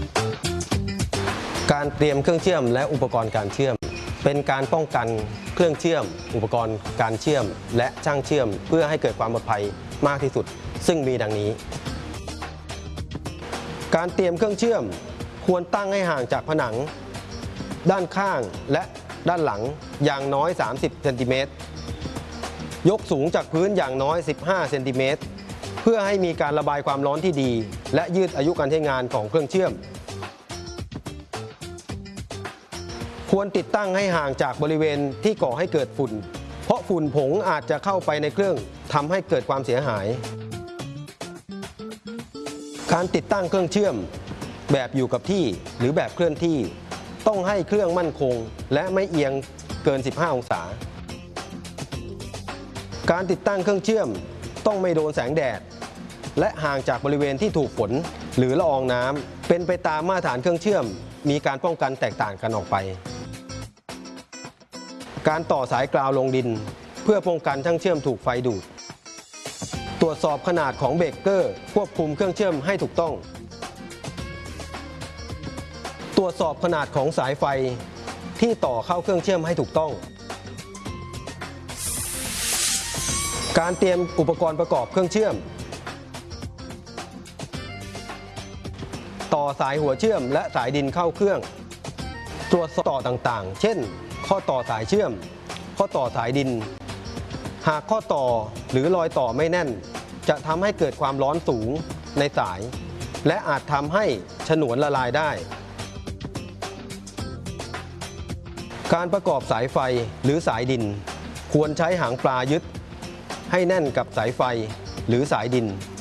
การเตรียมเครื่องเชื่อมและอุปกรณ์การเชื่อมเป็นการป้องกันเครื่องเชื่อมอุปกรณ์การเชื่อมและช่างเชื่อมเพื่อให้เกิดความปลอดภัยมากที่สุดซึ่งมีดังนี้การเตรียมเครื่องเชื่อมควรตั้งให้ห่างจากผนังด้านข้างและด้านหลังอย่างน้อย30เซนติเมตรยกสูงจากพื้นอย่างน้อย15เซนติเมตรเพื่อให้มีการระบายความร้อนที่ดีและยืดอายุการใช้งานของเครื่องเชื่อมควรติดตั้งให้ห่างจากบริเวณที่ก่อให้เกิดฝุ่นเพราะฝุ่นผงอาจจะเข้าไปในเครื่องทำให้เกิดความเสียหายการติดตั้งเครื่องเชื่อมแบบอยู่กับที่หรือแบบเคลื่อนที่ต้องให้เครื่องมั่นคงและไม่เอียงเกิน15องศาการติดตั้งเครื่องเชื่อมต้องไม่โดนแสงแดดและห่างจากบริเวณที่ถูกฝนหรือละอองน้ำเป็นไปตามมาตรฐานเครื่องเชื่อมมีการป้องกันแตกต่างกันออกไปการต่อสายกราวลงดินเพื่อป้องกันช่างเชื่อมถูกไฟดูดตรวจสอบขนาดของเบรกเกอร์ควบคุมเครื่องเชื่อมให้ถูกต้องตรวจสอบขนาดของสายไฟที่ต่อเข้าเครื่องเชื่อมให้ถูกต้องการเตรียมอุปกรณ์ประกอบเครื่องเชื่อมต่อสายหัวเชื่อมและสายดินเข้าเครื่องตรวจสอบต่อต่างๆเช่นข้อต่อสายเชื่อมข้อต่อสายดินหากข้อต่อหรือรอยต่อไม่แน่นจะทำให้เกิดความร้อนสูงในสายและอาจทำให้ฉนวนละลายได้การประกอบสายไฟหรือสายดินควรใช้หางปลายึดให้แน่นกับสายไฟหรือสายดิน